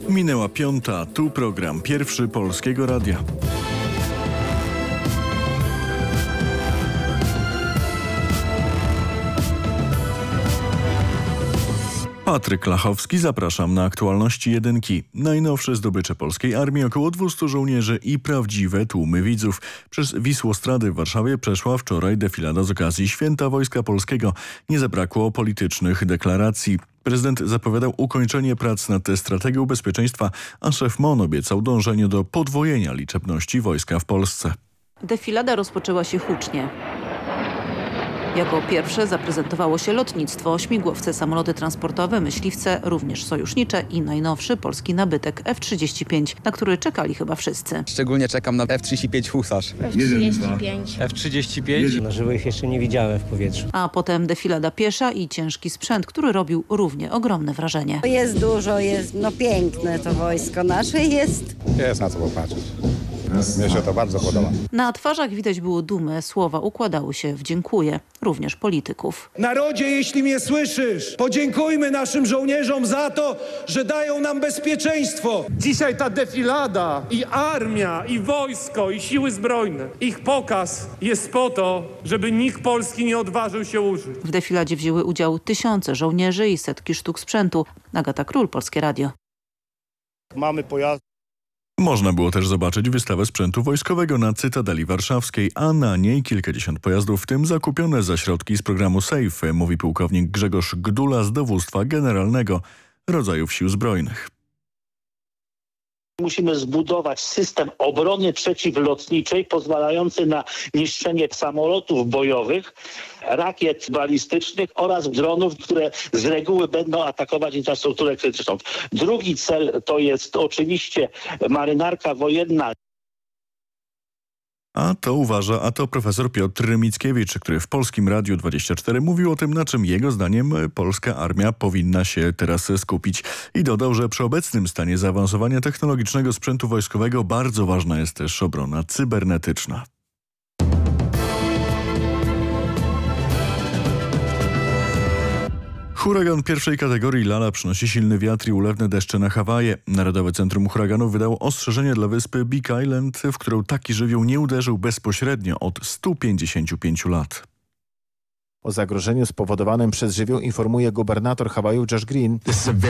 Minęła 5:00, tu program Pierwszy Polskiego Radia. Patryk Lachowski, zapraszam na aktualności jedynki. Najnowsze zdobycze polskiej armii, około 200 żołnierzy i prawdziwe tłumy widzów. Przez Wisłostrady w Warszawie przeszła wczoraj defilada z okazji Święta Wojska Polskiego. Nie zabrakło politycznych deklaracji. Prezydent zapowiadał ukończenie prac nad strategią bezpieczeństwa, a szef MON obiecał dążenie do podwojenia liczebności wojska w Polsce. Defilada rozpoczęła się hucznie. Jako pierwsze zaprezentowało się lotnictwo, śmigłowce, samoloty transportowe, myśliwce, również sojusznicze i najnowszy polski nabytek F-35, na który czekali chyba wszyscy. Szczególnie czekam na F-35 Husarz. F-35. F-35? Na żywo ich jeszcze nie widziałem w powietrzu. A potem defilada piesza i ciężki sprzęt, który robił równie ogromne wrażenie. Jest dużo, jest piękne to wojsko nasze jest. Jest na co popatrzeć. Mnie się to bardzo podoba. Na twarzach widać było dumę, słowa układały się w dziękuję, również polityków. Narodzie, jeśli mnie słyszysz, podziękujmy naszym żołnierzom za to, że dają nam bezpieczeństwo. Dzisiaj ta defilada i armia, i wojsko, i siły zbrojne, ich pokaz jest po to, żeby nikt Polski nie odważył się użyć. W defiladzie wzięły udział tysiące żołnierzy i setki sztuk sprzętu. Agata Król, Polskie Radio. Mamy pojazd. Można było też zobaczyć wystawę sprzętu wojskowego na Cytadeli Warszawskiej, a na niej kilkadziesiąt pojazdów, w tym zakupione za środki z programu SAFE, mówi pułkownik Grzegorz Gdula z Dowództwa Generalnego Rodzajów Sił Zbrojnych. Musimy zbudować system obrony przeciwlotniczej pozwalający na niszczenie samolotów bojowych, rakiet balistycznych oraz dronów, które z reguły będą atakować infrastrukturę krytyczną. Drugi cel to jest oczywiście marynarka wojenna. A to profesor Piotr Mickiewicz, który w Polskim Radiu 24 mówił o tym, na czym jego zdaniem polska armia powinna się teraz skupić. I dodał, że przy obecnym stanie zaawansowania technologicznego sprzętu wojskowego bardzo ważna jest też obrona cybernetyczna. Huragan pierwszej kategorii Lala przynosi silny wiatr i ulewne deszcze na Hawaje. Narodowe Centrum Huraganów wydało ostrzeżenie dla wyspy Big Island, w którą taki żywioł nie uderzył bezpośrednio od 155 lat. O zagrożeniu spowodowanym przez żywioł informuje gubernator Hawajów Josh Green.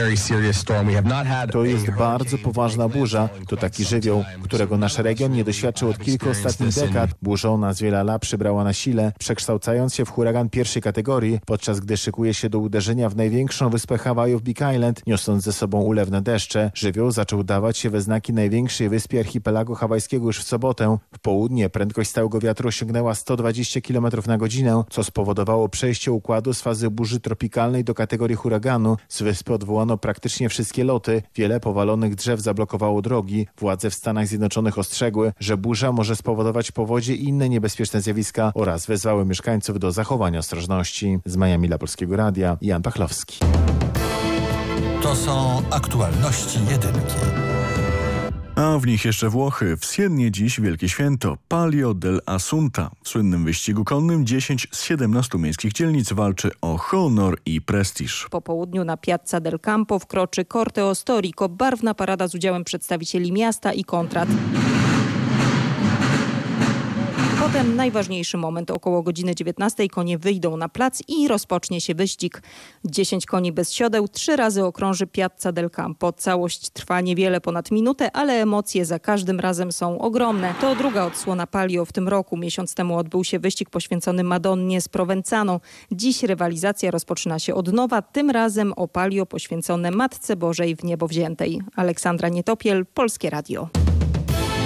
To jest bardzo poważna burza. To taki żywioł, którego nasz region nie doświadczył od kilku ostatnich dekad. Burza o nazwie Lala przybrała na sile, przekształcając się w huragan pierwszej kategorii, podczas gdy szykuje się do uderzenia w największą wyspę Hawajów Big Island, niosąc ze sobą ulewne deszcze. Żywioł zaczął dawać się we znaki największej wyspie archipelagu hawajskiego już w sobotę. W południe prędkość stałego wiatru osiągnęła 120 km na godzinę, co spowodowało przejście układu z fazy burzy tropikalnej do kategorii huraganu. Z wyspy odwołano praktycznie wszystkie loty. Wiele powalonych drzew zablokowało drogi. Władze w Stanach Zjednoczonych ostrzegły, że burza może spowodować powodzie i inne niebezpieczne zjawiska oraz wezwały mieszkańców do zachowania ostrożności. Z Miami dla Polskiego Radia, Jan Pachlowski. To są aktualności jedynki. A w nich jeszcze Włochy. W Siennie dziś wielkie święto Palio dell'Assunta. W słynnym wyścigu konnym 10 z 17 miejskich dzielnic walczy o honor i prestiż. Po południu na Piazza del Campo wkroczy Corteo Storico, barwna parada z udziałem przedstawicieli miasta i kontrat. Potem najważniejszy moment, około godziny 19 konie wyjdą na plac i rozpocznie się wyścig. 10 koni bez siodeł 3 razy okrąży Piazza del Campo. Całość trwa niewiele ponad minutę, ale emocje za każdym razem są ogromne. To druga odsłona Palio w tym roku. Miesiąc temu odbył się wyścig poświęcony Madonnie z Provenzano. Dziś rywalizacja rozpoczyna się od nowa, tym razem o Palio poświęcone Matce Bożej w Niebo Wziętej. Aleksandra Nietopiel, Polskie Radio.